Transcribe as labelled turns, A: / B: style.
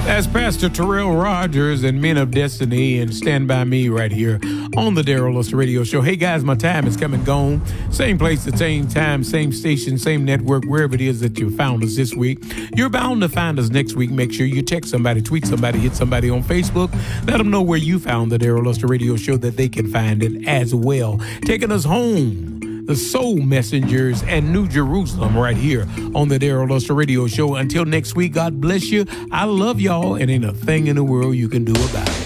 A: That's Pastor Terrell Rogers and Men of Destiny, and Stand By Me right here on the Daryl Luster Radio Show. Hey guys, my time is come and gone. Same place, the same time, same station, same network, wherever it is that you found us this week. You're bound to find us next week. Make sure you text somebody, tweet somebody, hit somebody on Facebook. Let them know where you found the Daryl Luster Radio Show, that they can find it as well. Taking us home, the Soul Messengers and New Jerusalem right here on the Daryl Luster Radio Show. Until next week, God bless you. I love y'all, and ain't a thing in the world you can do about it.